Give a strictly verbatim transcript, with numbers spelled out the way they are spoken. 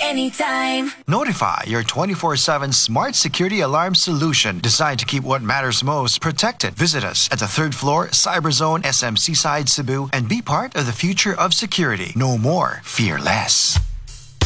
anytime. Notify, your twenty-four seven smart security alarm solution designed to keep what matters most protected. Visit us at the third floor, Cyberzone S M C Side, Cebu, and be part of the future of security. No more, fear less.